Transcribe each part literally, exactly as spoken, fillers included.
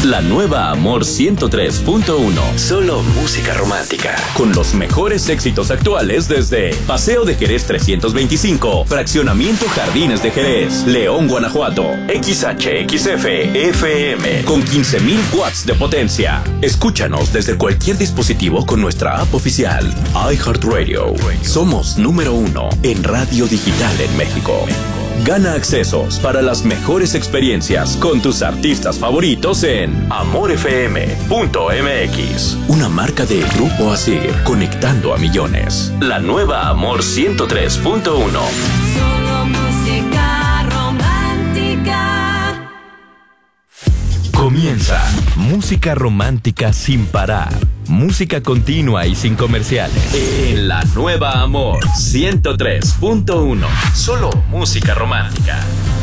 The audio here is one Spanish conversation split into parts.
La nueva Amor ciento tres punto uno. Solo música romántica. Con los mejores éxitos actuales desde Paseo de Jerez trescientos veinticinco, Fraccionamiento Jardines de Jerez, León, Guanajuato. X H X F F M con quince mil watts de potencia. Escúchanos desde cualquier dispositivo con nuestra app oficial. iHeartRadio. Somos número uno en radio digital en México. Gana accesos para las mejores experiencias con tus artistas favoritos en amor f m punto m x. Una marca de Grupo Asir, conectando a millones. La nueva Amor ciento tres punto uno. Solo música romántica. Comienza música romántica sin parar. Música continua y sin comerciales. En la nueva Amor ciento tres punto uno. Solo música romántica.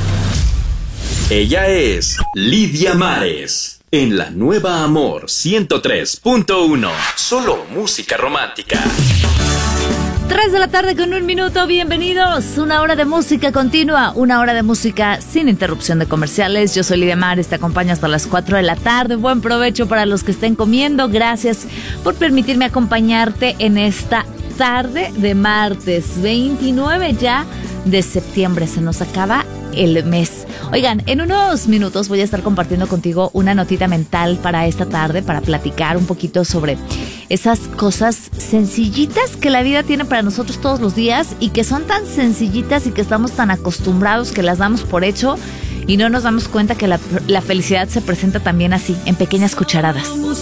Ella es Lidia Mares. En la nueva Amor ciento tres punto uno. Solo música romántica. tres de la tarde con un minuto, bienvenidos. Una hora de música continua, una hora de música sin interrupción de comerciales. Yo soy Lidia Mares, te acompaño hasta las cuatro de la tarde. Buen provecho para los que estén comiendo. Gracias por permitirme acompañarte en esta tarde de martes veintinueve ya de septiembre. Se nos acaba el mes. Oigan, en unos minutos voy a estar compartiendo contigo una notita mental para esta tarde, para platicar un poquito sobre esas cosas sencillitas que la vida tiene para nosotros todos los días y que son tan sencillitas y que estamos tan acostumbrados que las damos por hecho y no nos damos cuenta que la, la felicidad se presenta también así, en pequeñas cucharadas.